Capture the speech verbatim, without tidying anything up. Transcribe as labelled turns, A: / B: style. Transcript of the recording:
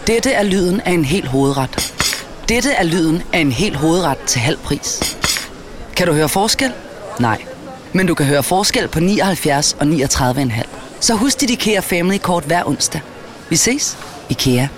A: Dette er lyden af en hel hovedret. Dette er lyden af en hel hovedret til halv pris. Kan du høre forskel? Nej. Men du kan høre forskel på nioghalvfjerds og niogtredive komma fem. Så husk dit IKEA Family Kort hver onsdag. Vi ses. IKEA.